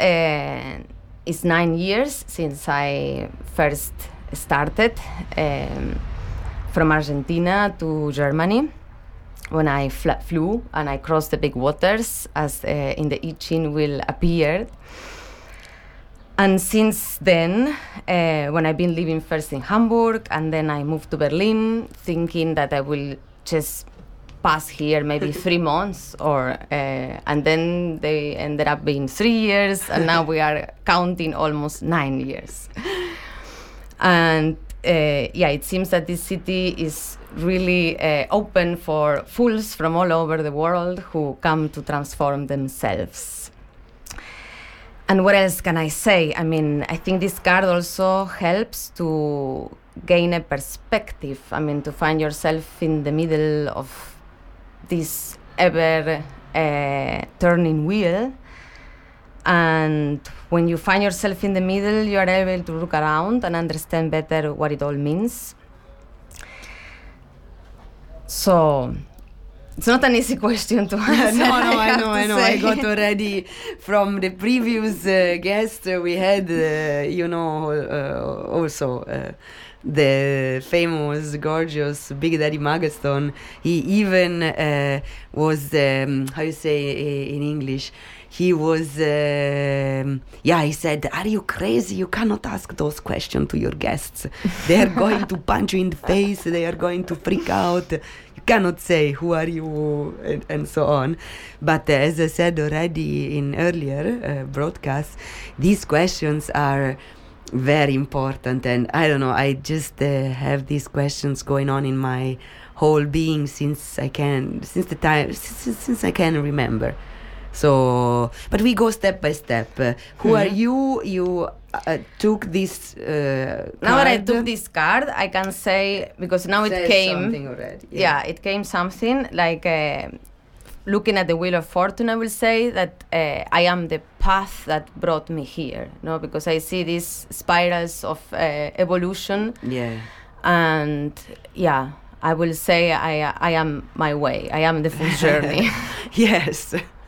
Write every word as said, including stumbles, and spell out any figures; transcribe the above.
uh, it's nine years since I first started um, from Argentina to Germany, when I fl- flew and I crossed the big waters as uh, in the I Ching will appear. And since then, uh, when I've been living first in Hamburg and then I moved to Berlin, thinking that I will just pass here maybe three months, or uh, and then they ended up being three years, and now we are counting almost nine years. And uh, yeah, it seems that this city is really uh, open for fools from all over the world who come to transform themselves. And what else can I say? I mean, I think this card also helps to gain a perspective. I mean, to find yourself in the middle of this ever uh, turning wheel. And when you find yourself in the middle, you are able to look around and understand better what it all means. So it's not an easy question to answer. no, no, I, I know, I know. say. I got already from the previous uh, guest uh, we had, uh, you know, uh, also uh, the famous, gorgeous Big Daddy Magaston. He even uh, was, um, how you say in English? He was, um, yeah, he said, are you crazy? You cannot ask those questions to your guests. They are going to punch you in the face. They are going to freak out. You cannot say, who are you, and, and so on. But uh, as I said already in earlier uh, broadcasts, these questions are very important. And I don't know, I just uh, have these questions going on in my whole being since I can, since the time, since, since I can remember. So, but we go step by step. Uh, who mm-hmm. are you? You uh, took this uh, Now that I took this card, I can say, because now Says it came... something already. Yeah. yeah, it came something like... Uh, looking at the Wheel of Fortune, I will say that uh, I am the path that brought me here. No, because I see these spirals of uh, evolution. Yeah. And yeah, I will say I I am my way. I am the full journey. Yes.